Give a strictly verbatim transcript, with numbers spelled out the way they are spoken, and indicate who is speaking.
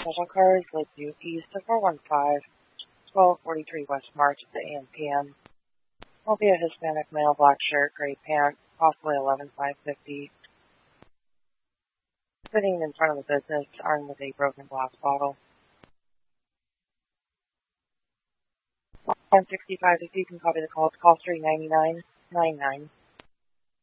Speaker 1: Special cars, Lakeview East to four one five, twelve forty-three West March at the A M P M. Will be a Hispanic male, black shirt, gray pants, possibly eleven five fifty. Sitting in front of the business, armed with a broken glass bottle. one sixty-five, if you can copy the call, it's call three nine nine nine nine.